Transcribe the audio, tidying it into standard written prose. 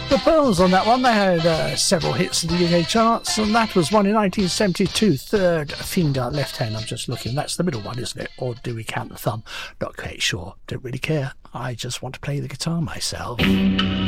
The Pearls on that one, they had several hits in the UK charts, and that was one in 1972, Third Finger Left Hand. I'm just looking, that's the middle one, isn't it? Or do we count the thumb? Not quite sure, don't really care. I just want to play the guitar myself.